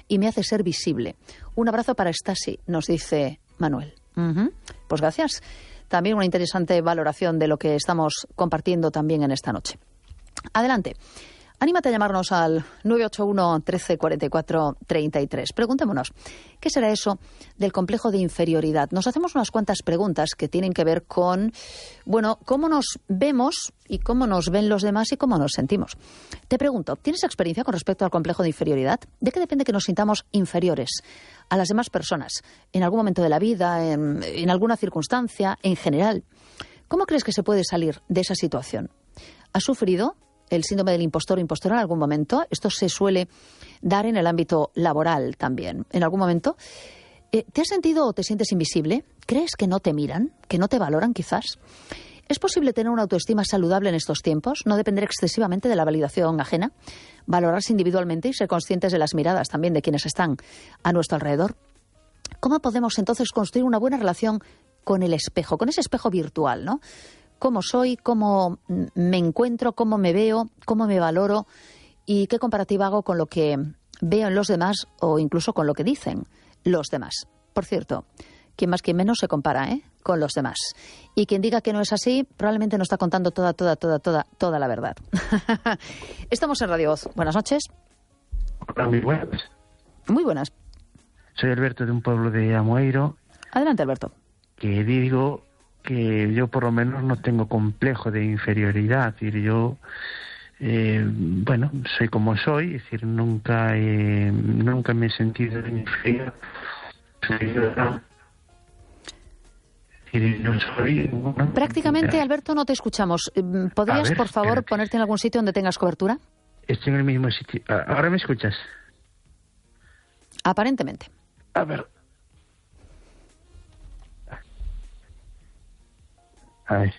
y me hace ser visible. Un abrazo para Stasi, nos dice Manuel. Pues gracias. También una interesante valoración de lo que estamos compartiendo también en esta noche. Adelante. Anímate a llamarnos al 981 13 44 33. Preguntémonos, ¿qué será eso del complejo de inferioridad? Nos hacemos unas cuantas preguntas que tienen que ver con, bueno, cómo nos vemos y cómo nos ven los demás y cómo nos sentimos. Te pregunto, ¿tienes experiencia con respecto al complejo de inferioridad? ¿De qué depende que nos sintamos inferiores a las demás personas? ¿En algún momento de la vida? ¿En alguna circunstancia? ¿En general? ¿Cómo crees que se puede salir de esa situación? ¿Has sufrido el síndrome del impostor o impostora en algún momento? Esto se suele dar en el ámbito laboral también. ¿En algún momento? ¿Te has sentido o te sientes invisible? ¿Crees que no te miran? ¿Que no te valoran quizás? ¿Es posible tener una autoestima saludable en estos tiempos? ¿No depender excesivamente de la validación ajena? ¿Valorarse individualmente y ser conscientes de las miradas también de quienes están a nuestro alrededor? ¿Cómo podemos entonces construir una buena relación con el espejo, con ese espejo virtual, ¿no? ¿Cómo soy? ¿Cómo me encuentro? ¿Cómo me veo? ¿Cómo me valoro? ¿Y qué comparativa hago con lo que veo en los demás o incluso con lo que dicen los demás? Por cierto, quien más quien menos se compara, con los demás. Y quien diga que no es así, probablemente no está contando toda la verdad. Estamos en Radio Voz. Buenas noches. Hola, muy buenas. Muy buenas. Soy Alberto, de un pueblo de Amoeiro. Adelante, Alberto. Que digo que yo por lo menos no tengo complejo de inferioridad. Es decir, yo, bueno, soy como soy. Es decir, nunca me he sentido inferior. Prácticamente, Alberto, no te escuchamos. ¿Podrías, por favor, ponerte en algún sitio donde tengas cobertura? Estoy en el mismo sitio. ¿Ahora me escuchas? Aparentemente. A ver. A ver.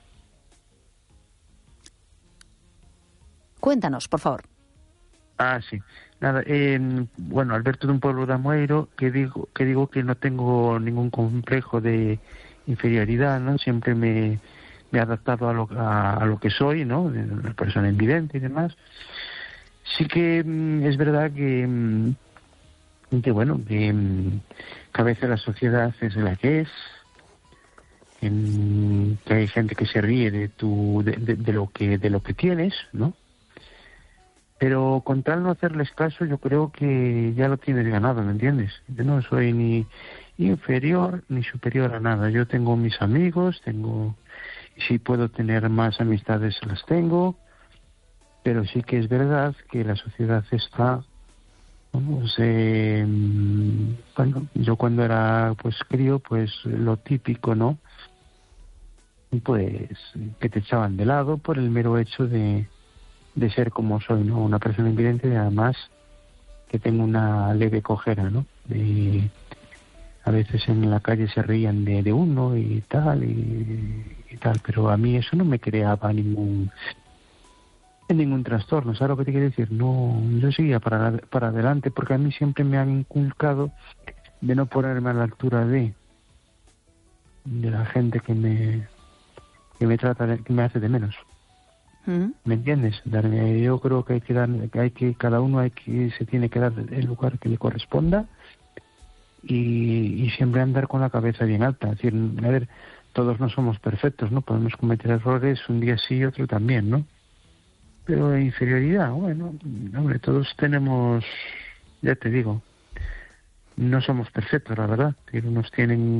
Cuéntanos, por favor. Sí. Nada, bueno, Alberto, de un pueblo de Amoeiro, que digo que no tengo ningún complejo de inferioridad, ¿no? Siempre me he adaptado a lo que soy, ¿no? Una persona invidente y demás. Sí que es verdad que bueno, que a veces la sociedad es la que es, que hay gente que se ríe de lo que tienes, ¿no? Pero con tal no hacerles caso, yo creo que ya lo tienes ganado, ¿me entiendes? Yo no soy ni inferior ni superior a nada. Yo tengo mis amigos, y si puedo tener más amistades, las tengo, pero sí que es verdad que la sociedad está, bueno, yo cuando era pues crío, pues lo típico, ¿no? Pues que te echaban de lado por el mero hecho de ser como soy, ¿no? Una persona invidente y además que tengo una leve cojera, ¿no? A veces en la calle se reían de uno y tal, pero a mí eso no me creaba ningún trastorno, ¿sabes lo que te quiero decir? No, yo seguía para adelante porque a mí siempre me han inculcado de no ponerme a la altura de la gente que me trata, que me hace de menos. ¿Me entiendes? Yo creo que cada uno se tiene que dar el lugar que le corresponda y siempre andar con la cabeza bien alta. Es decir, a ver, todos no somos perfectos, ¿no? Podemos cometer errores un día sí y otro también, ¿no? Pero de inferioridad, bueno, hombre, todos tenemos, ya te digo, no somos perfectos, la verdad. Algunos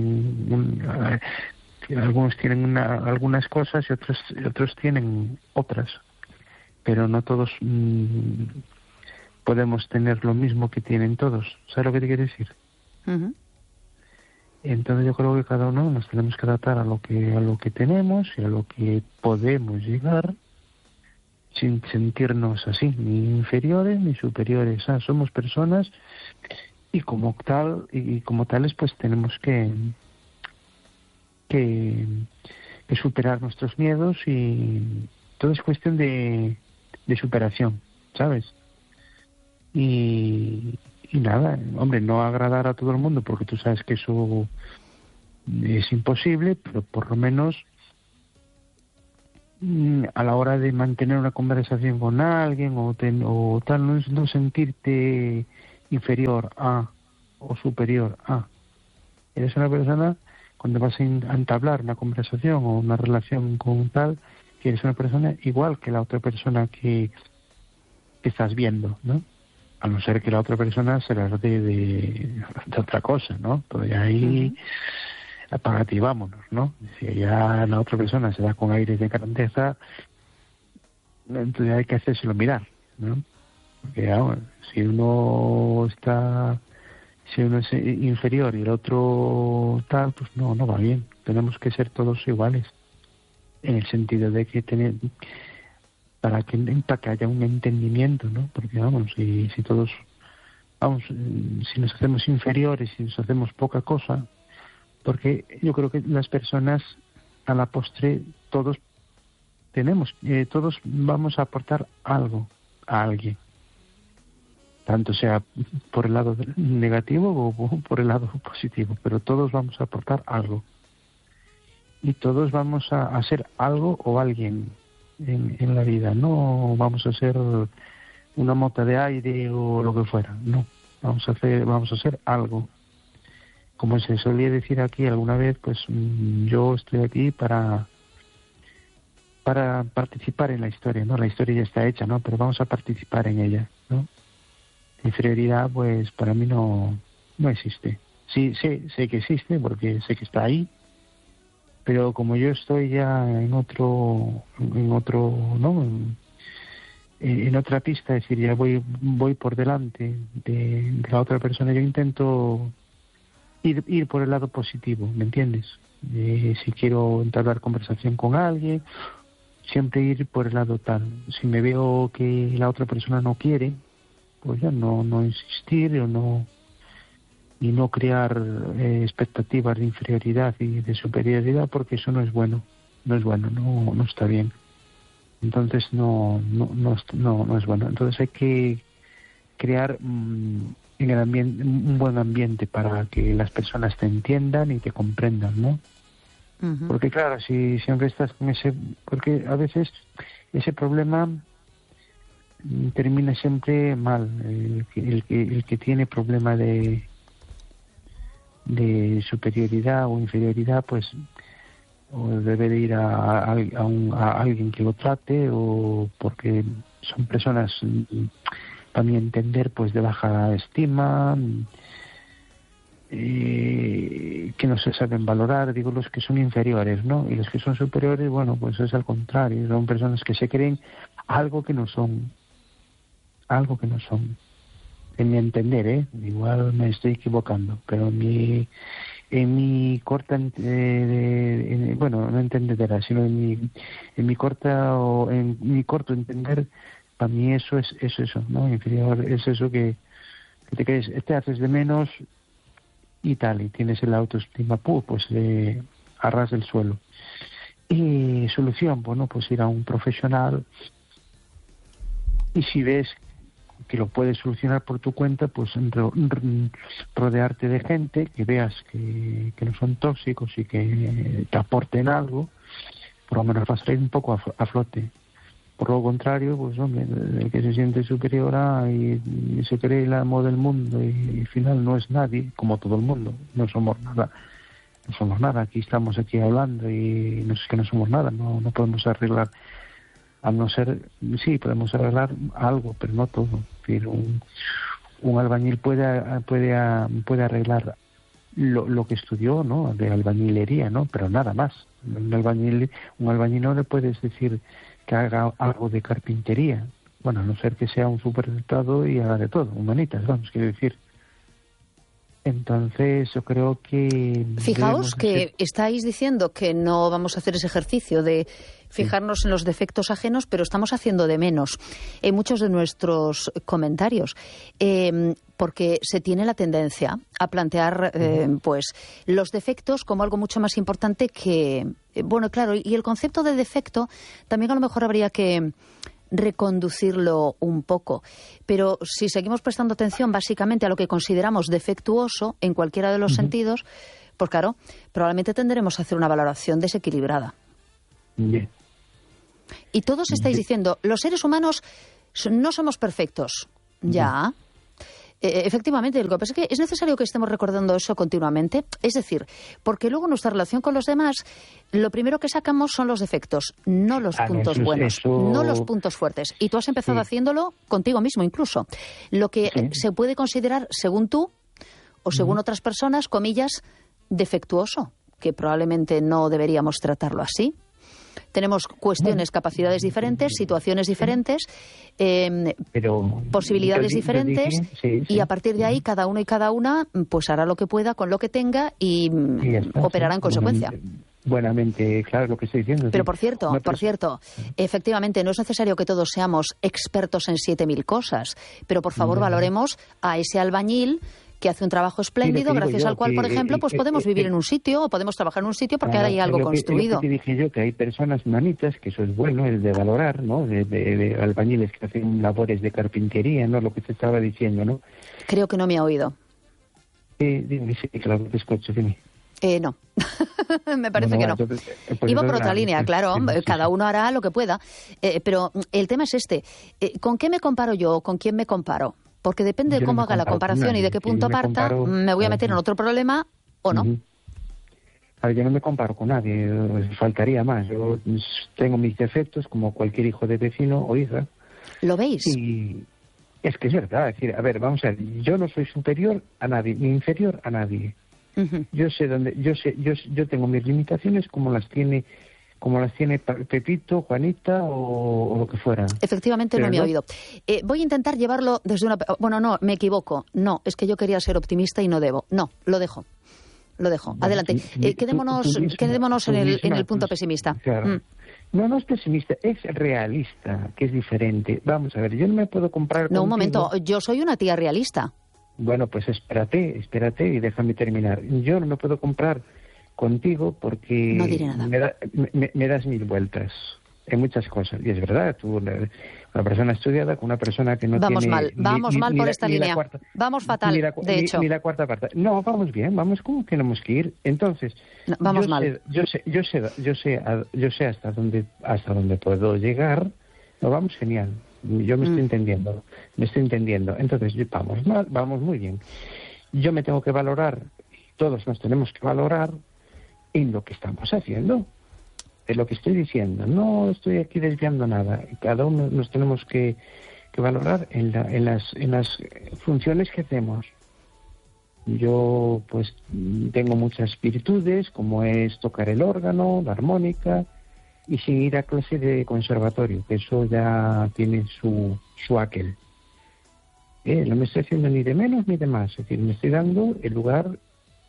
tienen algunas cosas y otros tienen otras, pero no todos podemos tener lo mismo que tienen todos. ¿Sabes lo que te quiero decir? Uh-huh. Entonces yo creo que cada uno nos tenemos que adaptar a lo que tenemos y a lo que podemos llegar, sin sentirnos así, ni inferiores ni superiores. Somos personas y como tales pues tenemos que superar nuestros miedos y todo es cuestión de superación, ¿sabes? Y nada, hombre, no agradar a todo el mundo porque tú sabes que eso es imposible, pero por lo menos a la hora de mantener una conversación con alguien o tal, no sentirte inferior a o superior a. Eres una persona, cuando vas a entablar una conversación o una relación con tal, que eres una persona igual que la otra persona que estás viendo, ¿no? A no ser que la otra persona se las dé de otra cosa, ¿no? Pues ahí apágate y vámonos, ¿no? Si ya la otra persona se da con aires de grandeza, entonces hay que hacérselo mirar, ¿no? Porque si uno es inferior y el otro tal, pues no va bien. Tenemos que ser todos iguales, en el sentido de que para que haya un entendimiento, ¿no? Porque si todos si nos hacemos inferiores, si nos hacemos poca cosa, porque yo creo que las personas a la postre todos vamos a aportar algo a alguien, tanto sea por el lado negativo o por el lado positivo, pero todos vamos a aportar algo y todos vamos a hacer algo o alguien en la vida. No vamos a ser una mota de aire o lo que fuera, no, vamos a hacer algo. Como se solía decir aquí alguna vez, pues yo estoy aquí para participar en la historia, ¿no? La historia ya está hecha, ¿no? Pero vamos a participar en ella, ¿no? La inferioridad, pues para mí no existe. Sí, sé que existe porque sé que está ahí, pero como yo estoy ya en otro, ¿no? En otra pista, es decir, ya voy por delante de la otra persona, yo intento ir por el lado positivo, ¿me entiendes? Si quiero entablar conversación con alguien, siempre ir por el lado tal. Si me veo que la otra persona no quiere, pues ya no insistir y no crear expectativas de inferioridad y de superioridad, porque eso no es bueno, no está bien. Entonces no es bueno. Entonces hay que crear en el ambiente un buen ambiente para que las personas te entiendan y te comprendan, ¿no? Uh-huh. Porque claro, si siempre estás con porque a veces ese problema termina siempre mal. El que tiene problema de superioridad o inferioridad, pues o debe de ir a alguien que lo trate, o porque son personas, para mi entender, pues de baja estima, que no se saben valorar. Digo, los que son inferiores, ¿no? Y los que son superiores, bueno, pues es al contrario, son personas que se creen algo que no son, en mi entender, igual me estoy equivocando, pero en mi corta bueno, no entendederá, sino en mi corto entender, para mí eso es eso, ¿no? Inferior es eso que te crees, te haces de menos y tal, y tienes el autoestima pues a ras del suelo. Y solución, bueno, pues ir a un profesional, y si ves que lo puedes solucionar por tu cuenta, pues rodearte de gente que veas que no son tóxicos y que te aporten algo, por lo menos vas a ir un poco a flote. Por lo contrario, pues hombre, el que se siente superior y se cree el amo del mundo y al final no es nadie, como todo el mundo, no somos nada, aquí estamos hablando y no es que no somos nada, no podemos arreglar. A no ser, sí, podemos arreglar algo, pero no todo. Es decir, un albañil puede arreglar lo que estudió, ¿no? De albañilería, ¿no? Pero nada más. Un albañil no le puedes decir que haga algo de carpintería. Bueno, a no ser que sea un superdotado y haga de todo, humanitas, vamos, quiero decir. Entonces yo creo que... Fijaos que estáis diciendo que no vamos a hacer ese ejercicio de fijarnos en los defectos ajenos, pero estamos haciendo de menos en muchos de nuestros comentarios, porque se tiene la tendencia a plantear pues los defectos como algo mucho más importante que... Bueno, claro, y el concepto de defecto también a lo mejor habría que reconducirlo un poco, pero si seguimos prestando atención básicamente a lo que consideramos defectuoso en cualquiera de los sentidos, pues claro, probablemente tendremos a hacer una valoración desequilibrada. Bien. Y todos estáis diciendo, los seres humanos no somos perfectos. Ya. Efectivamente, lo que pasa es que es necesario que estemos recordando eso continuamente. Es decir, porque luego nuestra relación con los demás, lo primero que sacamos son los defectos, no los puntos buenos, no los puntos fuertes. Y tú has empezado haciéndolo contigo mismo incluso. Lo que se puede considerar, según tú, o según otras personas, comillas, defectuoso, que probablemente no deberíamos tratarlo así. Tenemos cuestiones, capacidades diferentes, situaciones diferentes, posibilidades diferentes, y a partir de ahí cada uno y cada una pues hará lo que pueda con lo que tenga y operará en consecuencia. Buenamente, claro, lo que estoy diciendo. Pero por cierto, efectivamente no es necesario que todos seamos expertos en 7.000 cosas, pero por favor valoremos a ese albañil que hace un trabajo espléndido, gracias al cual, por ejemplo, pues podemos vivir en un sitio o podemos trabajar en un sitio porque ahora hay algo construido. Lo que dije yo, que hay personas manitas, que eso es bueno, el de valorar, ¿no? De albañiles que hacen labores de carpintería, ¿no? Lo que te estaba diciendo, ¿no? Creo que no me ha oído. Dime, sí, claro, te escucho, dime. No, me parece que no. Entonces, pues iba por otra línea, claro, cada uno hará lo que pueda. Pero el tema es este, ¿con qué me comparo yo o con quién me comparo? Porque depende de cómo haga la comparación y de qué punto parta, me voy a meter en otro problema o no. A ver, yo no me comparo con nadie, faltaría más. Yo tengo mis defectos como cualquier hijo de vecino o hija. ¿Lo veis? Y es que es verdad, es decir, a ver, vamos a ver, yo no soy superior a nadie, ni inferior a nadie. Yo sé dónde, yo tengo mis limitaciones como las tiene Pepito, Juanita o lo que fuera. Efectivamente. Pero no me he oído. Voy a intentar llevarlo desde una... Bueno, no, me equivoco. No, es que yo quería ser optimista y no debo. No, lo dejo. Bueno, adelante. Quedémonos en el punto pesimista. Claro. No es pesimista, es realista, que es diferente. Vamos a ver, yo no me puedo comprar contigo. No, un momento, yo soy una tía realista. Bueno, pues espérate y déjame terminar. Yo no me puedo comprar contigo porque no diré nada. Me das 1000 vueltas en muchas cosas. Y es verdad, tú, una persona estudiada con una persona que no vamos tiene... Vamos mal por esta línea. Vamos fatal, de hecho. Ni la cuarta parte. No, vamos bien, vamos como tenemos que ir. Entonces, no, vamos mal. Yo sé hasta dónde puedo llegar. No, vamos genial. Yo me estoy entendiendo. Entonces, vamos mal, vamos muy bien. Yo me tengo que valorar, todos nos tenemos que valorar en lo que estamos haciendo, es lo que estoy diciendo. No estoy aquí desviando nada. Cada uno nos tenemos que valorar en las funciones que hacemos. Yo, pues, tengo muchas virtudes, como es tocar el órgano, la armónica, y sin ir a clase de conservatorio, que eso ya tiene su aquel. No me estoy haciendo ni de menos ni de más, es decir, me estoy dando el lugar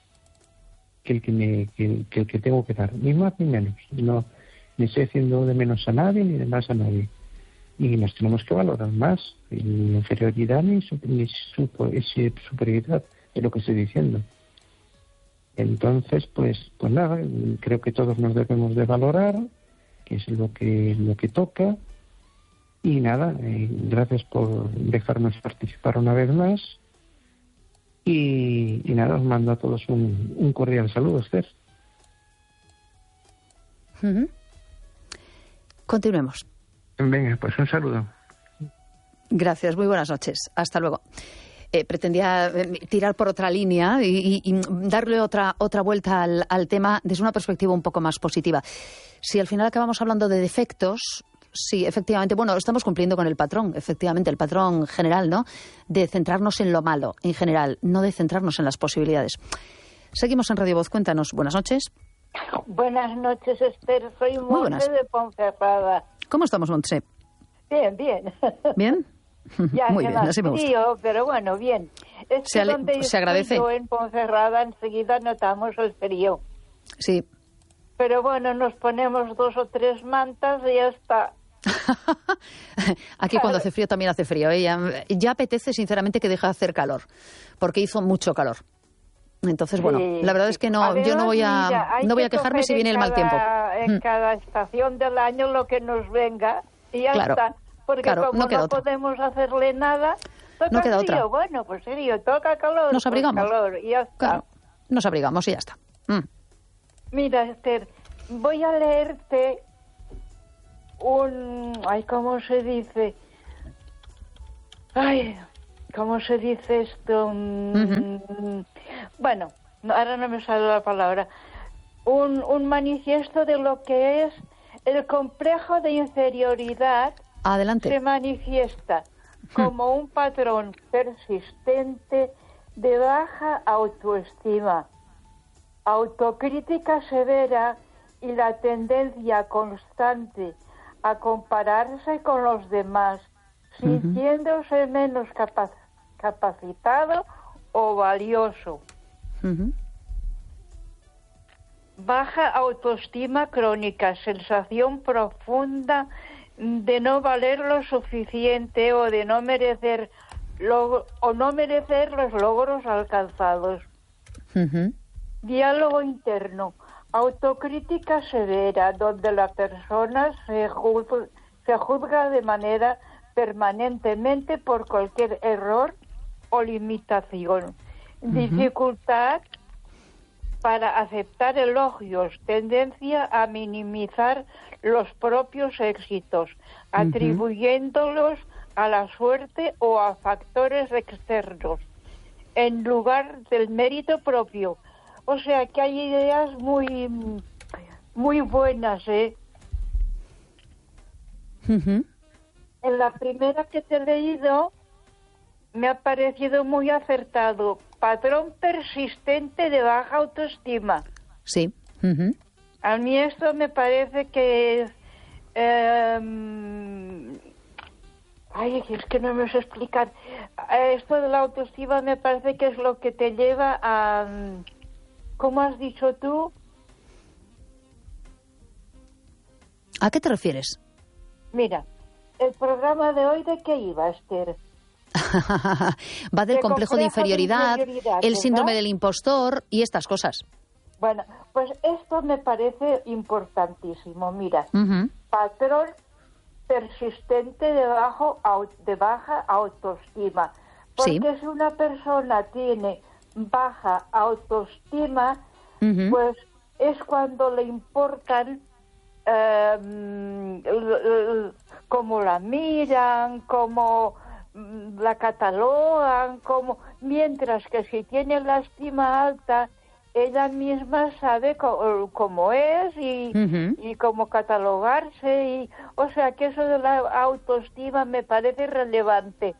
que el que tengo que dar, ni más ni menos. No me estoy haciendo de menos a nadie ni de más a nadie. Y nos tenemos que valorar más, ni inferioridad ni superioridad, es lo que estoy diciendo. Entonces, pues nada, creo que todos nos debemos de valorar, que es lo que toca. Y nada, gracias por dejarnos participar una vez más. Y nada, os mando a todos un cordial saludo, Esther. Continuemos. Venga, pues un saludo. Gracias, muy buenas noches. Hasta luego. Pretendía tirar por otra línea y darle otra vuelta al tema desde una perspectiva un poco más positiva. Si al final acabamos hablando de defectos, sí, efectivamente, bueno, estamos cumpliendo con el patrón, efectivamente, el patrón general, ¿no? De centrarnos en lo malo, en general, no de centrarnos en las posibilidades. Seguimos en Radio Voz, cuéntanos. Buenas noches. Buenas noches, Esther. Soy Montse de Ponferrada. ¿Cómo estamos, Montse? Bien. ¿Bien? Ya, muy bien, así me gusta. Frío, pero bueno, bien. Es que donde se agradece. Yo en Ponferrada enseguida notamos el frío. Sí. Pero bueno, nos ponemos 2 o 3 mantas y ya está. Aquí cuando hace frío también hace frío. Ya apetece sinceramente que deje de hacer calor, porque hizo mucho calor. Entonces, bueno, sí, la verdad es que no, además, yo no voy a quejarme si viene el mal tiempo. En cada estación del año lo que nos venga y ya está. Porque como no podemos hacerle nada, toca no queda frío. Otra. Bueno, pues serio, toca calor. Nos abrigamos. Pues calor, y ya está. Claro, nos abrigamos y ya está. Mira, Esther, voy a leerte ¿cómo se dice? ¿cómo se dice esto? Bueno, ahora no me sale la palabra. Un manifiesto de lo que es el complejo de inferioridad. Adelante. Se manifiesta como un patrón persistente de baja autoestima, autocrítica severa y la tendencia constante a compararse con los demás, sintiéndose menos capacitado o valioso. Baja autoestima crónica, sensación profunda de no valer lo suficiente o de no merecer los logros alcanzados. Diálogo interno, autocrítica severa, donde la persona se juzga de manera permanentemente por cualquier error o limitación. Dificultad para aceptar elogios, tendencia a minimizar los propios éxitos, atribuyéndolos a la suerte o a factores externos, en lugar del mérito propio. O sea que hay ideas muy buenas, ¿eh? En la primera que te he leído me ha parecido muy acertado. Patrón persistente de baja autoestima. Sí. A mí esto me parece que es... es que no me sé explicar. Esto de la autoestima me parece que es lo que te lleva a... ¿Cómo has dicho tú? ¿A qué te refieres? Mira, el programa de hoy, ¿de qué iba, Esther? Va del complejo de inferioridad, el síndrome del impostor y estas cosas. Bueno, pues esto me parece importantísimo. Mira, patrón persistente de baja autoestima. Porque si una persona tiene baja autoestima, pues es cuando le importan cómo la miran, cómo la catalogan, mientras que si tiene la estima alta, ella misma sabe cómo es y cómo catalogarse, o sea que eso de la autoestima me parece relevante.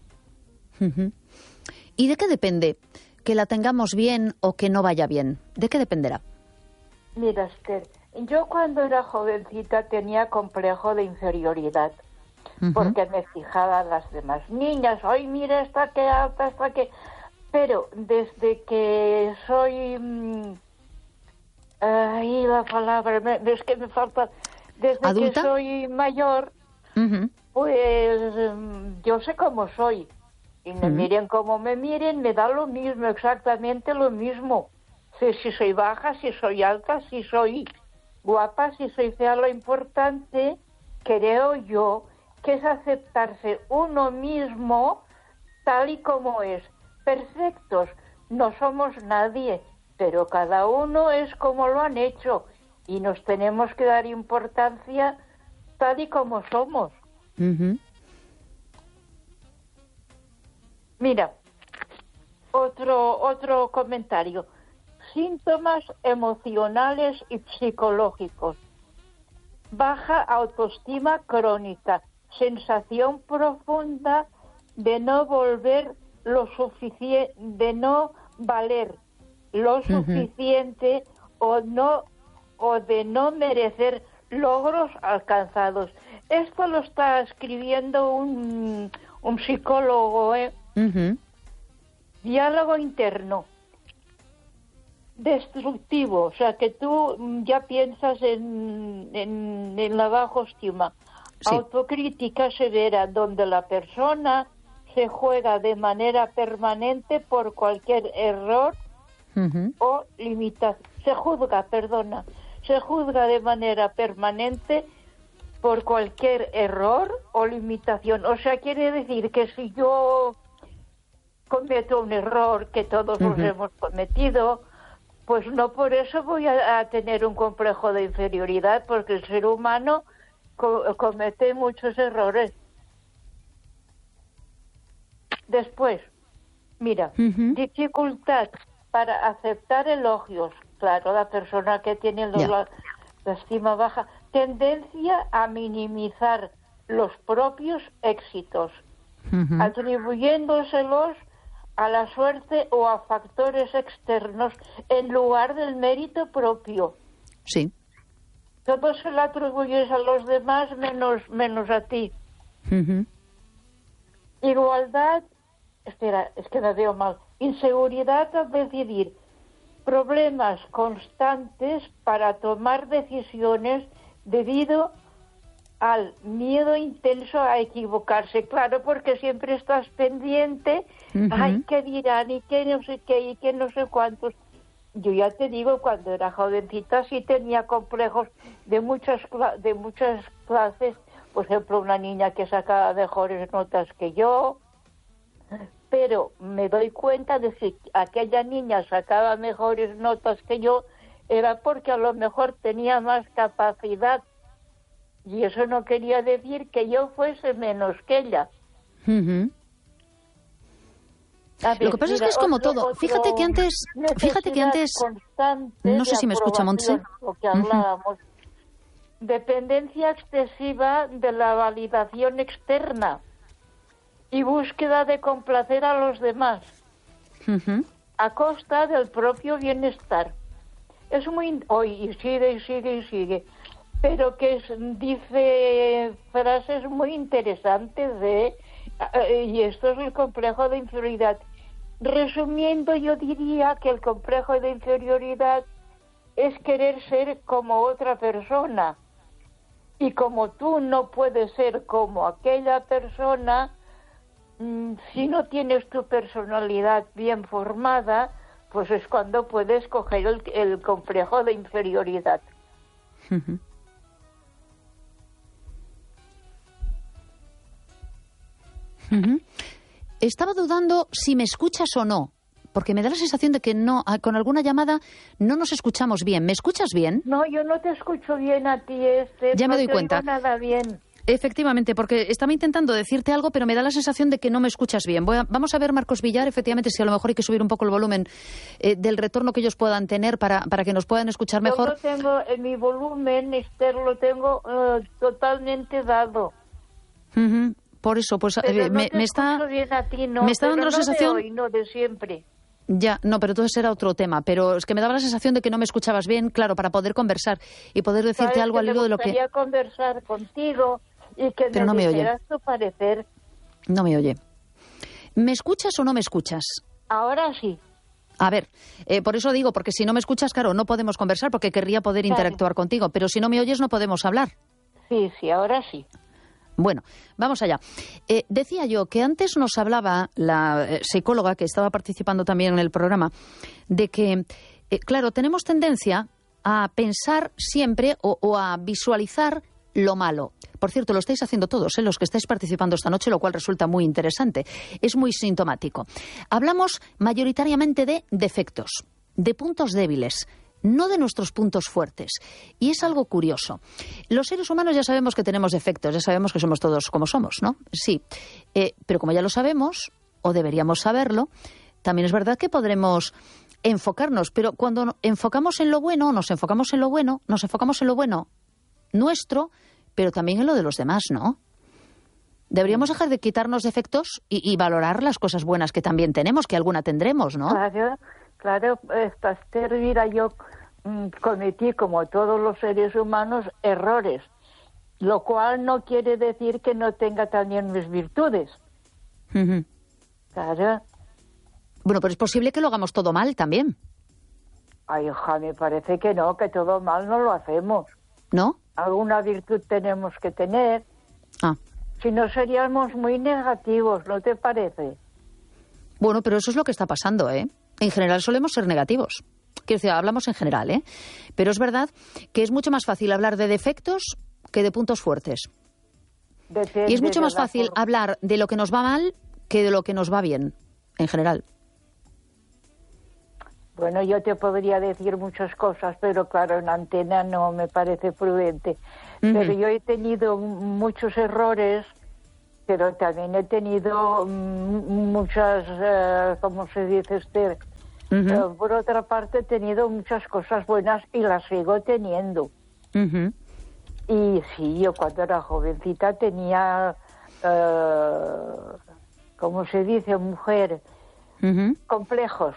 ¿Y de qué depende que la tengamos bien o que no vaya bien? ¿De qué dependerá? Mira, Esther, yo cuando era jovencita tenía complejo de inferioridad, porque me fijaba en las demás niñas. ¡Ay, mira esta que alta, esta que... Pero desde que soy... la palabra, es que me falta... Desde ¿adulta? Que soy mayor, pues yo sé cómo soy. Y me miren como me miren, me da lo mismo, exactamente lo mismo. Si soy baja, si soy alta, si soy guapa, si soy fea, lo importante, creo yo, que es aceptarse uno mismo tal y como es. Perfectos, no somos nadie, pero cada uno es como lo han hecho y nos tenemos que dar importancia tal y como somos. Mira, otro comentario. Síntomas emocionales y psicológicos. Baja autoestima crónica, sensación profunda de no valer lo suficiente o de no merecer logros alcanzados. Esto lo está escribiendo un psicólogo, Diálogo interno. Destructivo, o sea que tú ya piensas en la baja estima. Sí. Autocrítica severa, donde la persona se juega de manera permanente por cualquier error o limitación. Se juzga de manera permanente por cualquier error o limitación. O sea, quiere decir que si yo cometo un error, que todos los hemos cometido, pues no por eso voy a tener un complejo de inferioridad, porque el ser humano comete muchos errores. Después, mira, dificultad para aceptar elogios. Claro, la persona que tiene la estima baja. Tendencia a minimizar los propios éxitos, atribuyéndoselos a la suerte o a factores externos en lugar del mérito propio. Sí. Todo se lo atribuyes a los demás menos a ti. Igualdad, espera, es que me veo mal. Inseguridad al decidir. Problemas constantes para tomar decisiones debido al miedo intenso a equivocarse. Claro, porque siempre estás pendiente, ay, ¿qué dirán? Y qué no sé qué, y qué no sé cuántos. Yo ya te digo, cuando era jovencita sí tenía complejos de muchas clases. Por ejemplo, una niña que sacaba mejores notas que yo, pero me doy cuenta de que aquella niña sacaba mejores notas que yo era porque a lo mejor tenía más capacidad, y eso no quería decir que yo fuese menos que ella. Ver, lo que pasa es que es como todo. Fíjate que antes no sé si me escucha, Montse. Lo que hablábamos. Dependencia excesiva de la validación externa y búsqueda de complacer a los demás a costa del propio bienestar. Es muy... y sigue. Pero que dice frases muy interesantes y esto es el complejo de inferioridad. Resumiendo, yo diría que el complejo de inferioridad es querer ser como otra persona. Y como tú no puedes ser como aquella persona, si no tienes tu personalidad bien formada, pues es cuando puedes coger el complejo de inferioridad. Estaba dudando si me escuchas o no, porque me da la sensación de que no, con alguna llamada no nos escuchamos bien. ¿Me escuchas bien? No, yo no te escucho bien a ti, Ya me doy cuenta. No te oigo nada bien. Efectivamente, porque estaba intentando decirte algo, pero me da la sensación de que no me escuchas bien. Vamos a ver, Marcos Villar, efectivamente, si a lo mejor hay que subir un poco el volumen del retorno que ellos puedan tener para que nos puedan escuchar mejor. Yo lo tengo, mi volumen, Esther, lo tengo totalmente dado. Por eso, pues me está bien a ti, no, me está dando la sensación de hoy, no de siempre. Ya, no, pero entonces era otro tema. Pero es que me daba la sensación de que no me escuchabas bien, claro, para poder conversar y poder decirte algo al hilo de lo que... Quería conversar contigo y que pero no me dijeras tu parecer. No me oye. ¿Me escuchas o no me escuchas? Ahora sí. A ver, por eso digo, porque si no me escuchas, claro, no podemos conversar porque querría poder interactuar contigo. Pero si no me oyes, no podemos hablar. Sí, ahora sí. Bueno, vamos allá. Decía yo que antes nos hablaba la psicóloga que estaba participando también en el programa de que, claro, tenemos tendencia a pensar siempre o a visualizar lo malo. Por cierto, lo estáis haciendo todos, los que estáis participando esta noche, lo cual resulta muy interesante. Es muy sintomático. Hablamos mayoritariamente de defectos, de puntos débiles, no de nuestros puntos fuertes. Y es algo curioso. Los seres humanos ya sabemos que tenemos defectos, ya sabemos que somos todos como somos, ¿no? Sí. Pero como ya lo sabemos, o deberíamos saberlo, también es verdad que podremos enfocarnos. Pero cuando enfocamos en lo bueno, nos enfocamos en lo bueno nuestro, pero también en lo de los demás, ¿no? Deberíamos dejar de quitarnos defectos y valorar las cosas buenas que también tenemos, que alguna tendremos, ¿no? Claro, mira, yo cometí, como todos los seres humanos, errores, lo cual no quiere decir que no tenga también mis virtudes. Claro. Bueno, pero es posible que lo hagamos todo mal también. Ay, hija, me parece que no, que todo mal no lo hacemos. ¿No? Alguna virtud tenemos que tener. Si no seríamos muy negativos, ¿no te parece? Bueno, pero eso es lo que está pasando, ¿eh? En general solemos ser negativos. Quiero decir, hablamos en general, ¿eh? Pero es verdad que es mucho más fácil hablar de defectos que de puntos fuertes. Y es mucho más fácil hablar de lo que nos va mal que de lo que nos va bien, en general. Bueno, yo te podría decir muchas cosas, pero claro, en antena no me parece prudente. Pero yo he tenido muchos errores pero también he tenido muchas, ¿cómo se dice, Esther? Por otra parte, he tenido muchas cosas buenas y las sigo teniendo. Y sí, yo cuando era jovencita tenía, ¿cómo se dice, mujer? Complejos.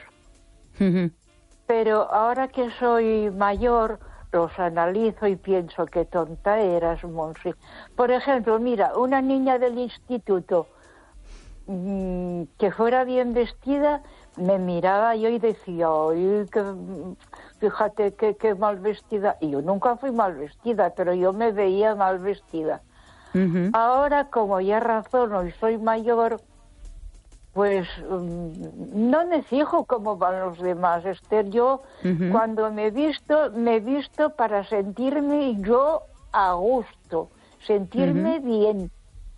Pero ahora que soy mayor, los analizo y pienso qué tonta eras, Monsi. Por ejemplo, mira, una niña del instituto que fuera bien vestida, me miraba yo y decía, oye, fíjate qué mal vestida. Y yo nunca fui mal vestida, pero yo me veía mal vestida. Ahora, como ya razono y soy mayor, pues no me fijo cómo van los demás, Esther. Yo cuando me visto para sentirme yo a gusto, sentirme bien.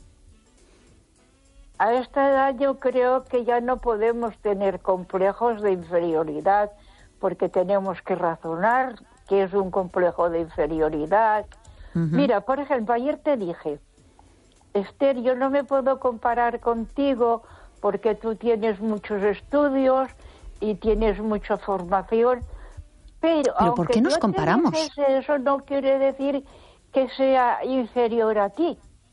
A esta edad yo creo que ya no podemos tener complejos de inferioridad, porque tenemos que razonar qué es un complejo de inferioridad. Mira, por ejemplo, ayer te dije, Esther, yo no me puedo comparar contigo porque tú tienes muchos estudios y tienes mucha formación, pero ¿por qué nos comparamos? Eso no quiere decir que sea inferior a ti.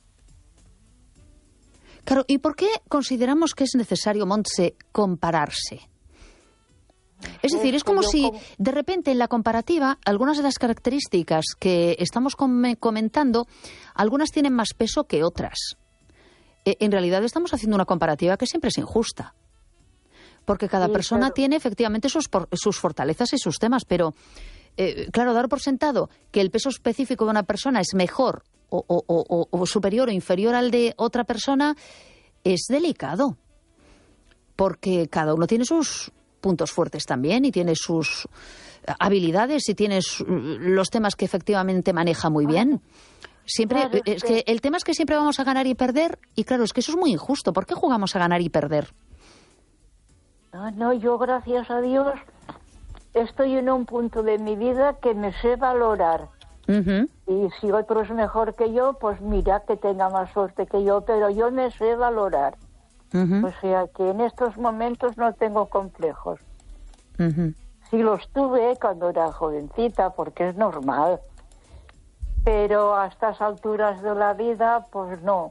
Claro, ¿y por qué consideramos que es necesario, Montse, compararse? Es decir, es como si de repente en la comparativa algunas de las características que estamos comentando, algunas tienen más peso que otras. En realidad estamos haciendo una comparativa que siempre es injusta. Porque cada persona tiene efectivamente sus fortalezas y sus temas, pero claro, dar por sentado que el peso específico de una persona es mejor o superior o inferior al de otra persona es delicado. Porque cada uno tiene sus puntos fuertes también y tiene sus habilidades y tiene los temas que efectivamente maneja muy bien. Siempre, claro, es que el tema es que siempre vamos a ganar y perder, y claro, es que eso es muy injusto. ¿Por qué jugamos a ganar y perder? No, yo gracias a Dios estoy en un punto de mi vida que me sé valorar. Y si otro es mejor que yo, pues mira, que tenga más suerte que yo, pero yo me sé valorar. O sea que en estos momentos no tengo complejos. Sí los tuve cuando era jovencita, porque es normal. Pero a estas alturas de la vida, pues no,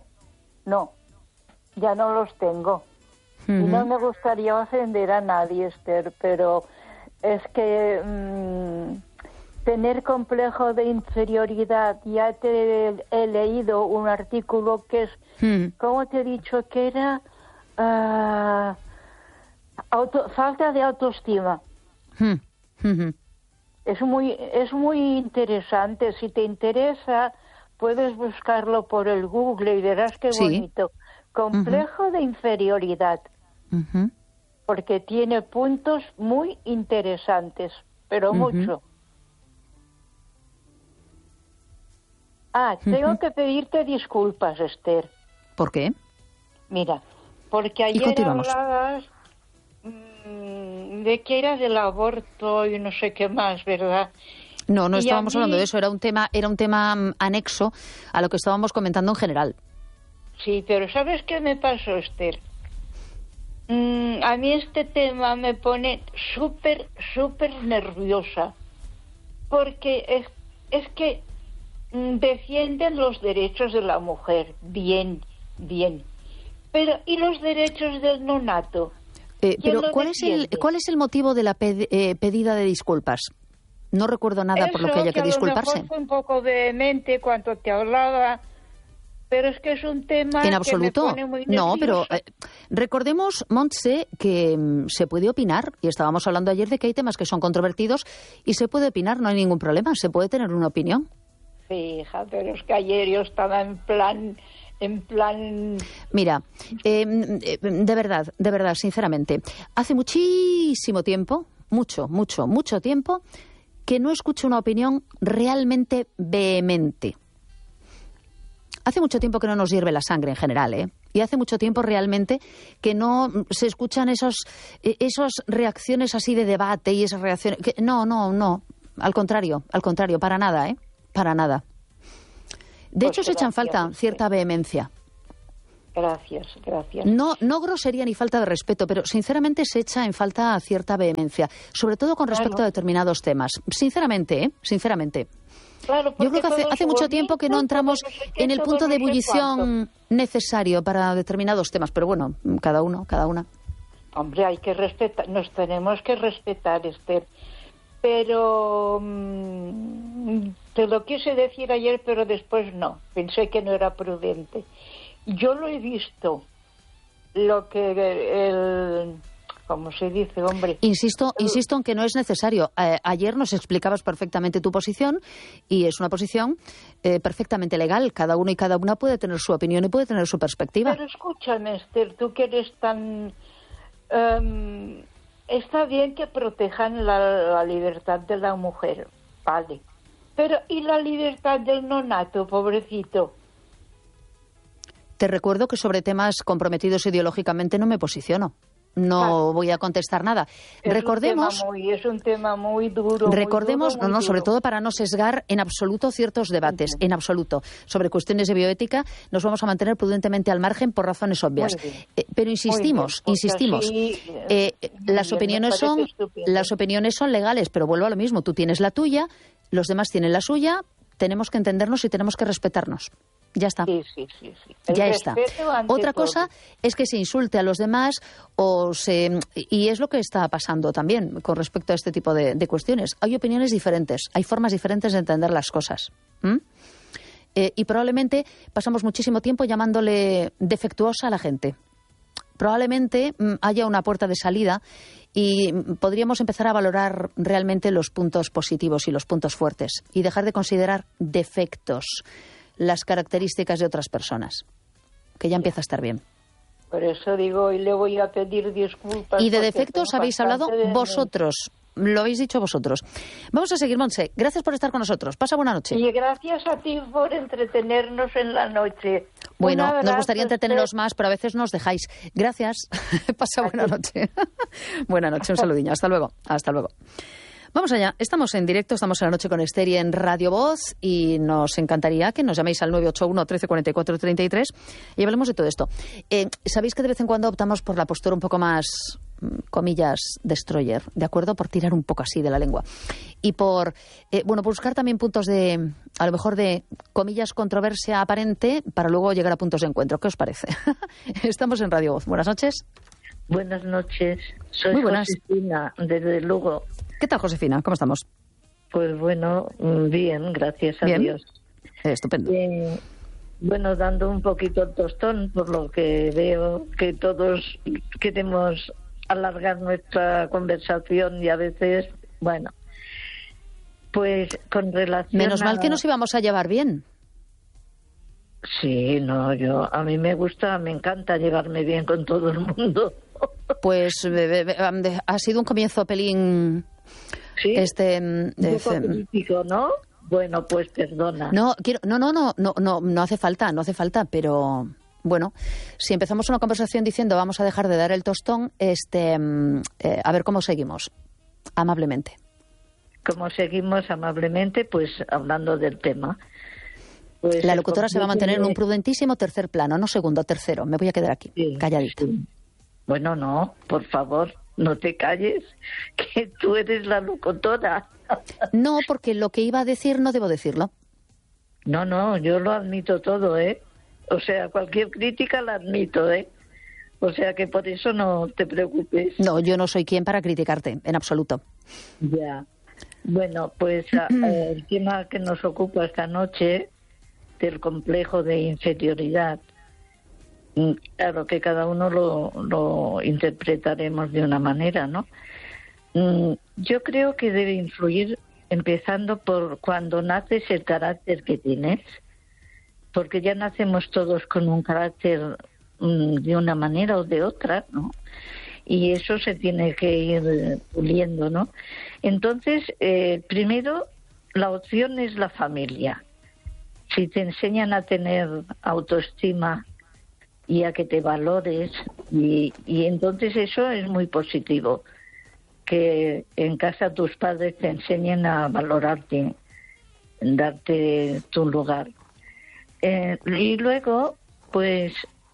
ya no los tengo. Y no me gustaría ofender a nadie, Esther, pero es que tener complejo de inferioridad, ya te he leído un artículo que es, ¿cómo te he dicho que era? Falta de autoestima. Es muy interesante. Si te interesa, puedes buscarlo por el Google y verás qué bonito. Complejo de inferioridad. Porque tiene puntos muy interesantes, pero mucho. Tengo que pedirte disculpas, Esther. ¿Por qué? Mira, porque ayer hablabas de que era del aborto y no sé qué más, ¿verdad? No estábamos hablando de eso, era un tema anexo a lo que estábamos comentando en general. Sí, pero ¿sabes qué me pasó, Esther? A mí este tema me pone súper nerviosa, porque es que defienden los derechos de la mujer, bien, pero ¿y los derechos del nonato? Pero ¿cuál es el motivo de la pedida de disculpas? No recuerdo nada por lo que haya que disculparse. A lo mejor fue un poco vehemente cuando te hablaba, pero es que es un tema en absoluto. Que me pone muy nerviosa. No, pero recordemos, Montse, que se puede opinar, y estábamos hablando ayer de que hay temas que son controvertidos y se puede opinar, no hay ningún problema, se puede tener una opinión. Fija, pero es que ayer yo estaba en plan... Mira, de verdad, sinceramente, hace muchísimo tiempo, mucho tiempo, que no escucho una opinión realmente vehemente. Hace mucho tiempo que no nos hierve la sangre en general, y hace mucho tiempo realmente que no se escuchan esas reacciones así de debate y esas reacciones... No, al contrario, para nada, para nada. De hecho, se echa en falta cierta vehemencia. Gracias, gracias. No grosería ni falta de respeto, pero sinceramente se echa en falta cierta vehemencia, sobre todo con respecto a determinados temas. Sinceramente, sinceramente. Claro, yo creo que hace mucho tiempo que no entramos en el punto de ebullición necesario para determinados temas, pero bueno, cada una. Hombre, hay que respetar, nos tenemos que respetar, Esther. Pero te lo quise decir ayer, pero después no. Pensé que no era prudente. Yo lo he visto, lo que ¿cómo se dice, hombre? Insisto en que no es necesario. Ayer nos explicabas perfectamente tu posición y es una posición perfectamente legal. Cada uno y cada una puede tener su opinión y puede tener su perspectiva. Pero escúchame, Esther, tú que eres tan... está bien que protejan la libertad de la mujer, vale. Pero ¿y la libertad del nonato, pobrecito? Te recuerdo que sobre temas comprometidos ideológicamente no me posiciono. No voy a contestar nada. Recordemos, es un tema muy duro. Recordemos, muy duro. sobre todo para no sesgar en absoluto ciertos debates, en absoluto. Sobre cuestiones de bioética nos vamos a mantener prudentemente al margen por razones obvias. Pero insistimos. Las opiniones son legales, pero vuelvo a lo mismo. Tú tienes la tuya, los demás tienen la suya, tenemos que entendernos y tenemos que respetarnos. Ya está. Sí. Ya está. Otra cosa es que se insulte a los demás y es lo que está pasando también con respecto a este tipo de cuestiones. Hay opiniones diferentes, hay formas diferentes de entender las cosas. Y probablemente pasamos muchísimo tiempo llamándole defectuosa a la gente. Probablemente haya una puerta de salida y podríamos empezar a valorar realmente los puntos positivos y los puntos fuertes y dejar de considerar defectos las características de otras personas, que ya empieza a estar bien. Por eso digo, y le voy a pedir disculpas. Y de defectos habéis hablado vosotros, lo habéis dicho vosotros. Vamos a seguir, Montse. Gracias por estar con nosotros. Pasa buena noche. Y gracias a ti por entretenernos en la noche. Bueno, nos gustaría entreteneros más, pero a veces nos dejáis. Gracias. Pasa buena noche. Buena noche, un saludinho. Hasta luego. Hasta luego. Vamos allá, estamos en directo, estamos en la noche con Esther y en Radio Voz y nos encantaría que nos llaméis al 981 13 44 33 y hablemos de todo esto. Sabéis que de vez en cuando optamos por la postura un poco más, comillas, destroyer, ¿de acuerdo? Por tirar un poco así de la lengua y por buscar también puntos de, a lo mejor de, comillas, controversia aparente para luego llegar a puntos de encuentro. ¿Qué os parece? Estamos en Radio Voz. Buenas noches. Buenas noches, soy Muy buenas. Josefina, desde Lugo. ¿Qué tal, Josefina? ¿Cómo estamos? Pues bueno, bien, gracias a Bien. Dios. Estupendo. Bueno, dando un poquito el tostón, por lo que veo que todos queremos alargar nuestra conversación y a veces, bueno, pues con relación Menos mal que nos íbamos a llevar bien. Sí, no, a mí me encanta llevarme bien con todo el mundo. Pues ha sido un comienzo pelín... Sí, un poco crítico, ¿no? Bueno, pues perdona. No hace falta, pero bueno, si empezamos una conversación diciendo vamos a dejar de dar el tostón, a ver cómo seguimos, amablemente. Como seguimos amablemente, pues hablando del tema. Pues la locutora se va a mantener en un prudentísimo tercer plano, no segundo, tercero. Me voy a quedar aquí, calladita. Sí. Bueno, no, por favor, no te calles, que tú eres la locutora. No, porque lo que iba a decir no debo decirlo. No, yo lo admito todo, ¿eh? O sea, cualquier crítica la admito, ¿eh? O sea que por eso no te preocupes. No, yo no soy quien para criticarte, en absoluto. Ya. Bueno, pues el tema que nos ocupa esta noche, del complejo de inferioridad, claro que cada uno lo interpretaremos de una manera, ¿no? Yo creo que debe influir empezando por cuando naces el carácter que tienes, porque ya nacemos todos con un carácter de una manera o de otra, ¿no? Y eso se tiene que ir puliendo, ¿no? Entonces, primero, la opción es la familia. Si te enseñan a tener autoestima y a que te valores, y entonces eso es muy positivo, que en casa tus padres te enseñen a valorarte, darte tu lugar. Y luego, pues,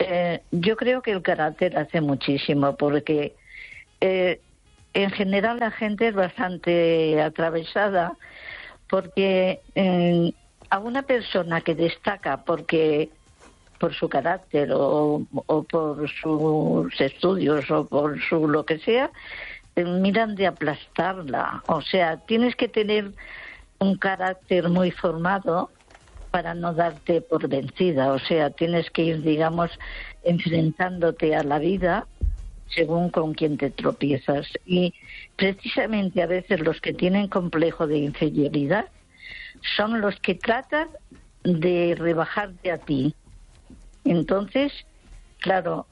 yo creo que el carácter hace muchísimo, porque en general la gente es bastante atravesada, porque a una persona que destaca por su carácter o por sus estudios o por su lo que sea, miran de aplastarla. O sea, tienes que tener un carácter muy formado para no darte por vencida. O sea, tienes que ir, digamos, enfrentándote a la vida según con quien te tropiezas. Y precisamente a veces los que tienen complejo de inferioridad son los que tratan de rebajarte a ti. Entonces, claro,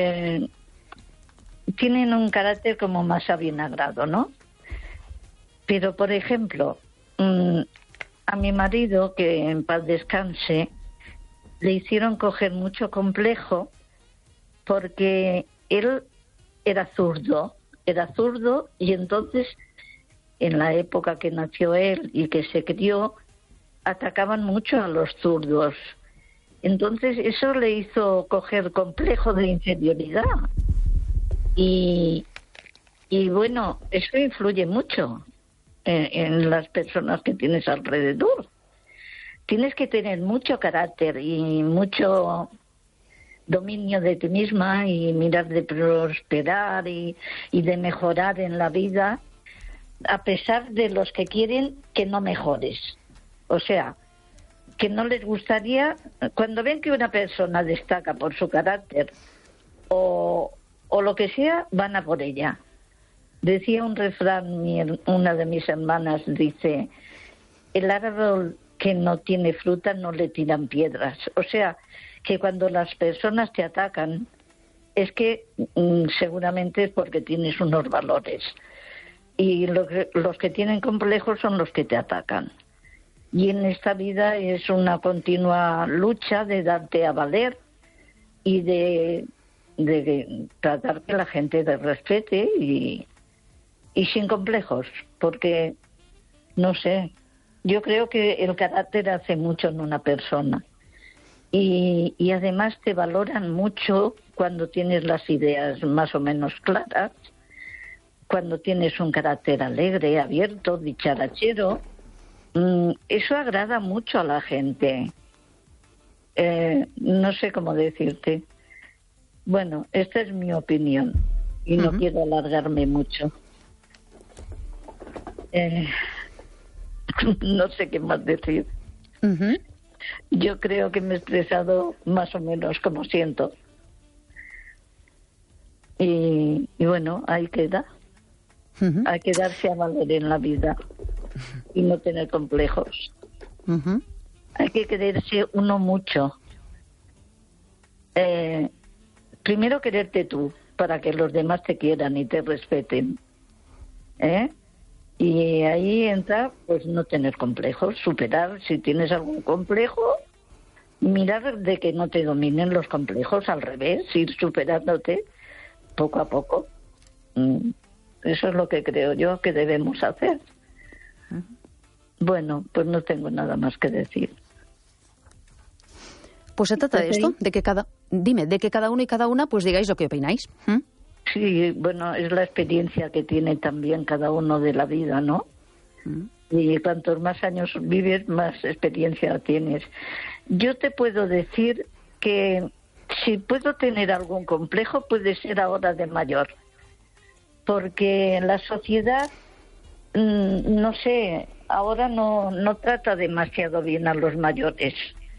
tienen un carácter como más avinagrado, ¿no? Pero, por ejemplo, a mi marido, que en paz descanse, le hicieron coger mucho complejo porque él era zurdo y entonces, en la época que nació él y que se crió, atacaban mucho a los zurdos. Entonces eso le hizo coger complejo de inferioridad. Y bueno, eso influye mucho en las personas que tienes alrededor. Tienes que tener mucho carácter y mucho dominio de ti misma y mirar de prosperar y de mejorar en la vida, a pesar de los que quieren que no mejores. O sea, que no les gustaría, cuando ven que una persona destaca por su carácter o lo que sea, van a por ella. Decía un refrán, una de mis hermanas dice, el árbol que no tiene fruta no le tiran piedras. O sea, que cuando las personas te atacan es que seguramente es porque tienes unos valores. Y los que tienen complejos son los que te atacan. Y en esta vida es una continua lucha de darte a valer y de tratar que la gente te respete y sin complejos, porque, no sé, yo creo que el carácter hace mucho en una persona. Y además te valoran mucho cuando tienes las ideas más o menos claras, cuando tienes un carácter alegre, abierto, dicharachero. Eso agrada mucho a la gente. No sé cómo decirte. Bueno, esta es mi opinión y no quiero alargarme mucho. No sé qué más decir. Yo creo que me he expresado más o menos como siento. Y bueno, ahí queda. Hay que darse a valer en la vida y no tener complejos. Hay que quererse uno mucho. Primero quererte tú, para que los demás te quieran y te respeten. Y ahí entra, pues, no tener complejos, superar, si tienes algún complejo, mirar de que no te dominen los complejos, al revés, ir superándote poco a poco. Eso es lo que creo yo que debemos hacer. Bueno, pues no tengo nada más que decir. Pues se trata de esto, de que cada uno y cada una pues digáis lo que opináis. Sí, bueno, es la experiencia que tiene también cada uno de la vida, ¿no? Y cuantos más años vives, más experiencia tienes. Yo te puedo decir que si puedo tener algún complejo, puede ser ahora de mayor. Porque la sociedad, no sé, ahora no trata demasiado bien a los mayores.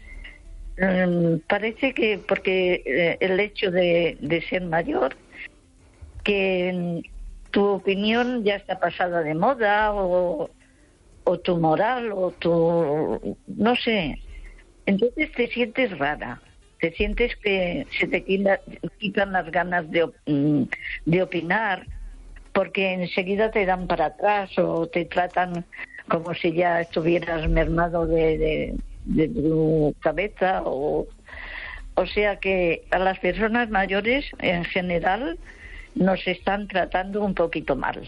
Parece que porque el hecho de ser mayor, que tu opinión ya está pasada de moda o tu moral o tu... no sé. Entonces te sientes rara. Te sientes que se te quitan las ganas de opinar, porque enseguida te dan para atrás o te tratan como si ya estuvieras mermado de tu cabeza. O sea que a las personas mayores en general nos están tratando un poquito mal.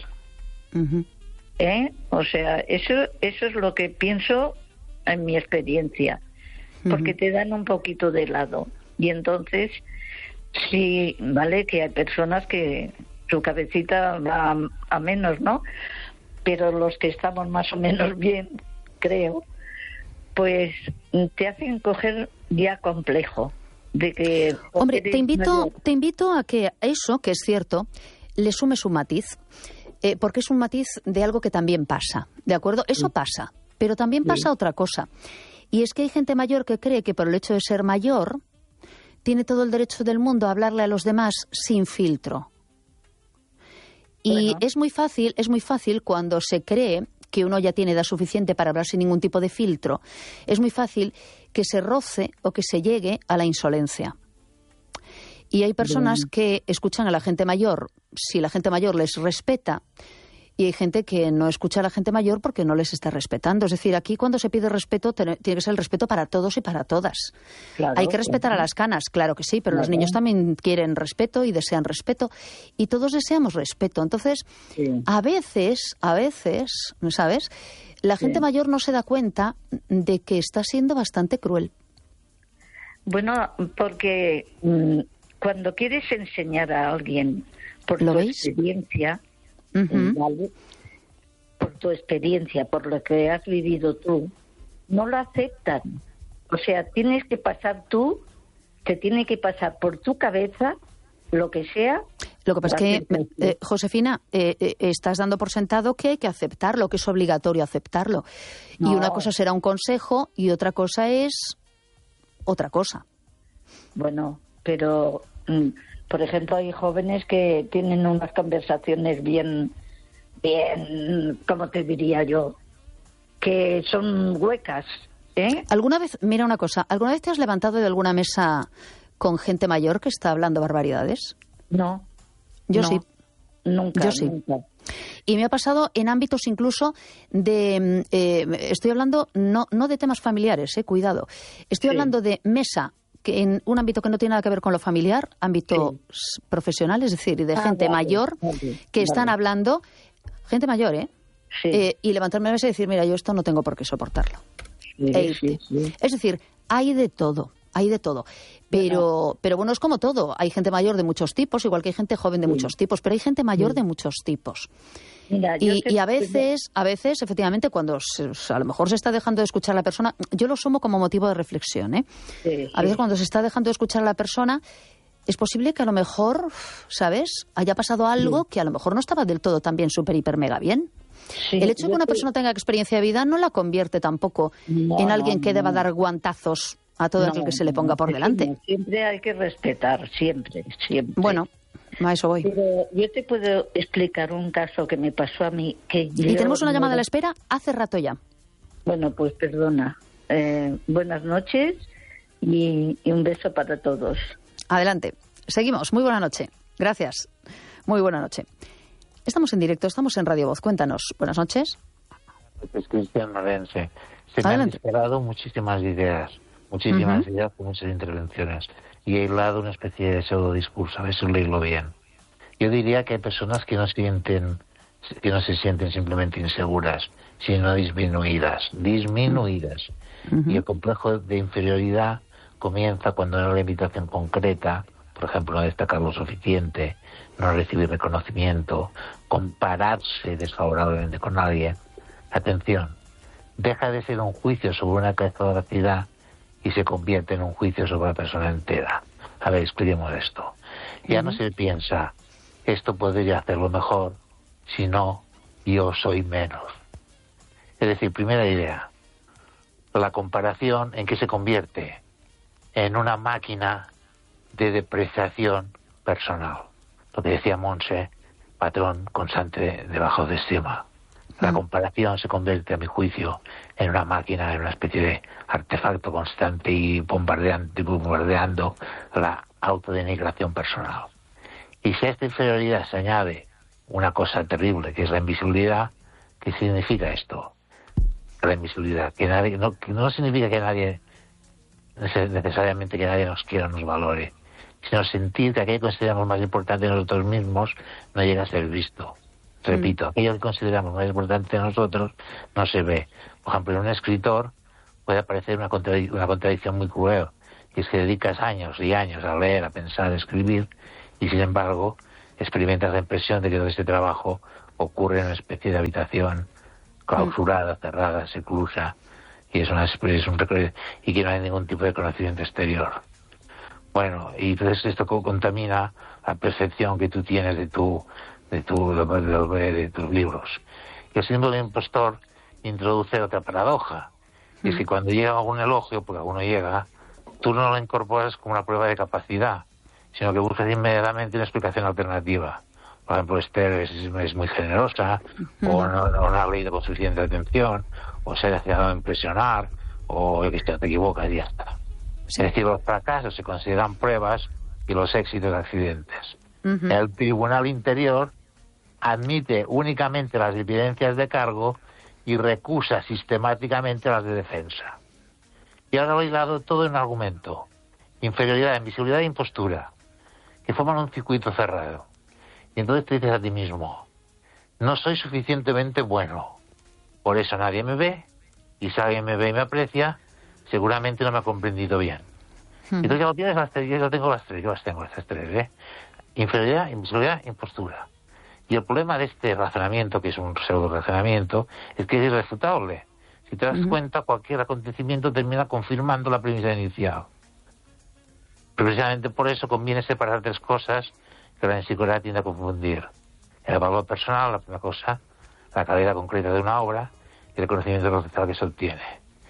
O sea, eso es lo que pienso en mi experiencia, porque te dan un poquito de lado y entonces Sí, vale, que hay personas que su cabecita va a menos, ¿no? Pero los que estamos más o menos bien, creo, pues te hacen coger ya complejo de que... Hombre, te invito a que eso, que es cierto, le sumes un matiz, porque es un matiz de algo que también pasa, ¿de acuerdo? Eso pasa, pero también pasa otra cosa, y es que hay gente mayor que cree que por el hecho de ser mayor tiene todo el derecho del mundo a hablarle a los demás sin filtro. Y es muy fácil cuando se cree que uno ya tiene edad suficiente para hablar sin ningún tipo de filtro, es muy fácil que se roce o que se llegue a la insolencia. Y hay personas que escuchan a la gente mayor si la gente mayor les respeta, y hay gente que no escucha a la gente mayor porque no les está respetando. Es decir, aquí cuando se pide respeto tiene que ser el respeto para todos y para todas. Claro, hay que respetar a las canas, claro que sí, pero los niños también quieren respeto y desean respeto, y todos deseamos respeto. Entonces, a veces, ¿sabes? La gente mayor no se da cuenta de que está siendo bastante cruel. Bueno, porque cuando quieres enseñar a alguien por tu experiencia, ¿vale? Por tu experiencia, por lo que has vivido tú, no lo aceptan. O sea, tienes que pasar tú, te tiene que pasar por tu cabeza lo que sea. Lo que pasa es que, Josefina, estás dando por sentado que hay que aceptarlo, que es obligatorio aceptarlo. No. Y una cosa será un consejo y otra cosa es otra cosa. Bueno, pero... por ejemplo, hay jóvenes que tienen unas conversaciones bien, ¿cómo te diría yo? Que son huecas, ¿eh? ¿Alguna vez te has levantado de alguna mesa con gente mayor que está hablando barbaridades? No. Yo sí. Nunca. Yo sí. Nunca. Y me ha pasado en ámbitos incluso de... estoy hablando no de temas familiares, cuidado. Estoy hablando de mesa, que en un ámbito que no tiene nada que ver con lo familiar, ámbito profesional, es decir, de gente mayor que están hablando, gente mayor, y levantarme la mesa y decir, mira, yo esto no tengo por qué soportarlo. Es decir, hay de todo. Pero bueno, es como todo. Hay gente mayor de muchos tipos, igual que hay gente joven de muchos tipos, pero hay gente mayor de muchos tipos. Mira, y a veces, efectivamente, cuando a lo mejor se está dejando de escuchar a la persona, yo lo sumo como motivo de reflexión, A veces cuando se está dejando de escuchar a la persona, es posible que a lo mejor, ¿sabes?, haya pasado algo que a lo mejor no estaba del todo tan bien, súper, hiper, mega bien. El hecho de que una persona tenga experiencia de vida no la convierte tampoco en alguien que deba dar guantazos a todo aquel que se le ponga por delante. Siempre hay que respetar, siempre. Bueno, a eso voy. Pero yo te puedo explicar un caso que me pasó a mí. Y tenemos una llamada a la espera hace rato ya. Bueno, pues perdona. Buenas noches y un beso para todos. Adelante. Seguimos. Muy buena noche. Gracias. Muy buena noche. Estamos en directo, estamos en Radio Voz. Cuéntanos. Buenas noches. Es Cristian Lorense. Se me han disparado muchísimas ideas con muchas intervenciones, y he hilado una especie de pseudo discurso, a ver si lo hilo bien. Yo diría que hay personas que no se sienten simplemente inseguras, sino disminuidas. Y el complejo de inferioridad comienza cuando no hay una limitación concreta, por ejemplo, no destacar lo suficiente, no recibir reconocimiento, compararse desfavorablemente con alguien. Atención, deja de ser un juicio sobre una capacidad y se convierte en un juicio sobre la persona entera. A ver, expliquemos esto. Ya no se piensa, esto podría hacerlo mejor, sino yo soy menos. Es decir, primera idea, la comparación en que se convierte en una máquina de depreciación personal. Lo que decía Monse, patrón constante de baja autoestima. La comparación se convierte, a mi juicio, en una máquina, en una especie de artefacto constante y bombardeando la autodenigración personal. Y si a esta inferioridad se añade una cosa terrible, que es la invisibilidad, ¿qué significa esto? La invisibilidad, que nadie, no significa que nadie, necesariamente que nadie nos quiera o nos valore, sino sentir que aquello que consideramos más importante de nosotros mismos no llega a ser visto. Repito, aquello que consideramos más importante de nosotros no se ve. Por ejemplo, en un escritor puede aparecer una contradicción muy cruel. y es que dedicas años y años a leer, a pensar, a escribir, y sin embargo experimentas la impresión de que todo este trabajo ocurre en una especie de habitación clausurada, cerrada, seclusa, y es un recorrido, y que no hay ningún tipo de conocimiento exterior. Bueno, y entonces esto contamina la percepción que tú tienes de tus libros. Y el síndrome del impostor introduce otra paradoja, y es que cuando llega algún elogio, porque alguno llega, tú no lo incorporas como una prueba de capacidad, sino que buscas inmediatamente una explicación alternativa. Por ejemplo, Esther es muy generosa, o no ha leído con suficiente atención, o se ha dejado impresionar, o que te equivocas y ya está. Sí. Es decir, los fracasos se consideran pruebas y los éxitos accidentes. El Tribunal Interior admite únicamente las evidencias de cargo y recusa sistemáticamente las de defensa. Y ahora lo he hilado todo en un argumento: inferioridad, invisibilidad e impostura, que forman un circuito cerrado. Y entonces te dices a ti mismo: no soy suficientemente bueno, por eso nadie me ve, y si alguien me ve y me aprecia, seguramente no me ha comprendido bien. Entonces ya lo tienes las tres, yo las tengo estas tres, inferioridad, invisibilidad, impostura. Y el problema de este razonamiento, que es un pseudo razonamiento, es que es irrefutable. Si te das cuenta, cualquier acontecimiento termina confirmando la premisa inicial. Pero precisamente por eso conviene separar tres cosas que la psicología tiende a confundir: el valor personal, la primera cosa, la calidad concreta de una obra, y el conocimiento conceptual que se obtiene.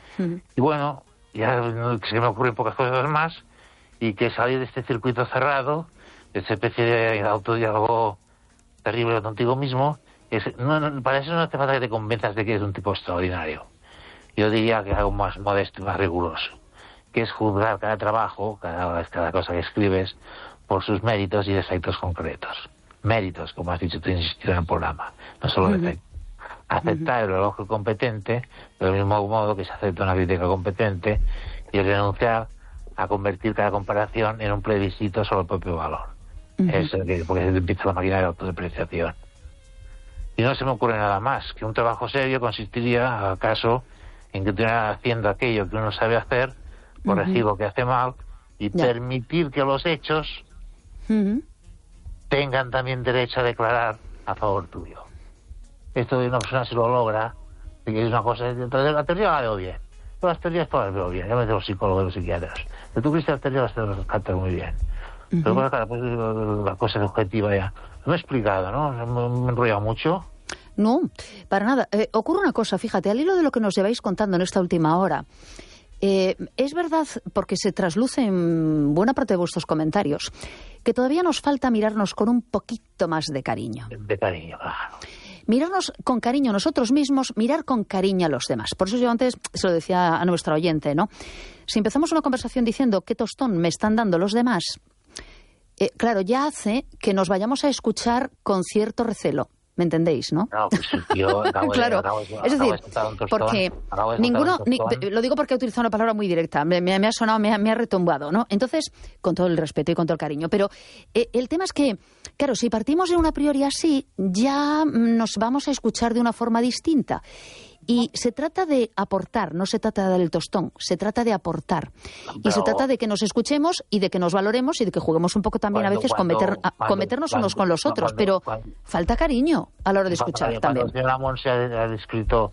Y bueno, ya se me ocurren pocas cosas más, y que salir de este circuito cerrado, de esa especie de autodiálogo terrible contigo mismo, para eso no hace falta que te convenzas de que eres un tipo extraordinario. Yo diría que algo más modesto y más riguroso, que es juzgar cada trabajo, cada cosa que escribes, por sus méritos y defectos concretos. Méritos, como has dicho, te he insistido en el programa, no solo defectos. Aceptar el elogio competente, del mismo modo que se acepta una crítica competente, y renunciar a convertir cada comparación en un plebiscito sobre el propio valor. Porque se empieza la máquina de autodepreciación. Y no se me ocurre nada más, que un trabajo serio consistiría, acaso, en que continuar haciendo aquello que uno sabe hacer, corregir lo que hace mal, y permitir que los hechos tengan también derecho a declarar a favor tuyo. Esto de una persona se lo logra, que es una cosa, la teoría la veo bien, pero las teorías todas las veo bien, ya me de los psicólogos y los psiquiatras, pero tú crees que las teorías las cantas muy bien. Pero bueno, claro, pues, la cosa es objetiva ya. Me he explicado, ¿no? Me he enrollado mucho. No, para nada. Ocurre una cosa, fíjate, al hilo de lo que nos lleváis contando en esta última hora. Es verdad, porque se trasluce en buena parte de vuestros comentarios, que todavía nos falta mirarnos con un poquito más de cariño. De cariño, claro. Mirarnos con cariño a nosotros mismos, mirar con cariño a los demás. Por eso yo antes se lo decía a nuestra oyente, ¿no? Si empezamos una conversación diciendo qué tostón me están dando los demás, claro, ya hace que nos vayamos a escuchar con cierto recelo. ¿Me entendéis, no? No, pues yo claro, es decir, porque ninguno, lo digo porque he utilizado una palabra muy directa, me ha sonado, me ha retumbado, ¿no? Entonces, con todo el respeto y con todo el cariño, pero el tema es que, claro, si partimos de una priori así, ya nos vamos a escuchar de una forma distinta. Y se trata de aportar, no se trata de dar el tostón, se trata de aportar. Y se trata de que nos escuchemos y de que nos valoremos y de que juguemos un poco también a veces con meternos unos con los otros. Pero falta cariño a la hora de escuchar también. Cuando la señora Monse ha descrito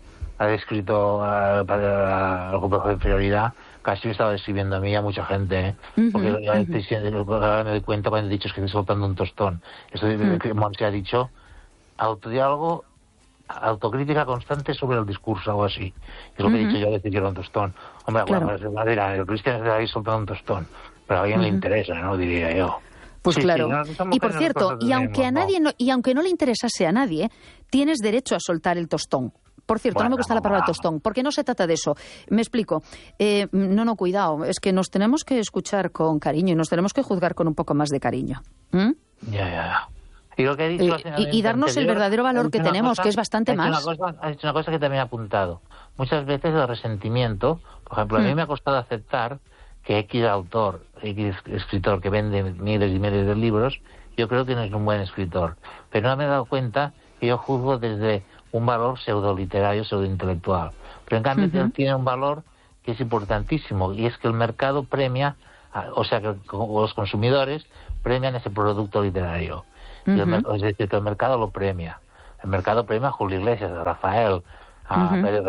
para el complejo de inferioridad, casi me estaba describiendo a mí y a mucha gente, porque me doy cuenta cuando he dicho que estoy soltando un tostón. Esto que Monse ha dicho, autodiálogo, autocrítica constante sobre el discurso, algo así. Es lo que he dicho yo, decir que era un tostón. Hombre, claro. El Cristian está ahí soltando un tostón, pero a alguien le interesa, ¿no? Diría yo. Pues sí, claro. Sí, y por cierto, y aunque no le interesase a nadie, tienes derecho a soltar el tostón. Por cierto, no me gusta la palabra tostón, porque no se trata de eso. Me explico. Cuidado, es que nos tenemos que escuchar con cariño y nos tenemos que juzgar con un poco más de cariño. Ya. Y lo que he dicho y darnos el verdadero valor que tenemos, que es bastante más. Ha dicho una cosa que también he apuntado. Muchas veces el resentimiento, por ejemplo, a mí me ha costado aceptar que X autor, X escritor que vende miles y miles de libros, yo creo que no es un buen escritor. Pero no me he dado cuenta que yo juzgo desde un valor pseudo-literario, pseudo-intelectual. Pero en cambio tiene un valor que es importantísimo, y es que el mercado premia O sea, que los consumidores premian ese producto literario. Es decir, que el mercado lo premia. El mercado premia a Julio Iglesias, a Rafael, a Pérez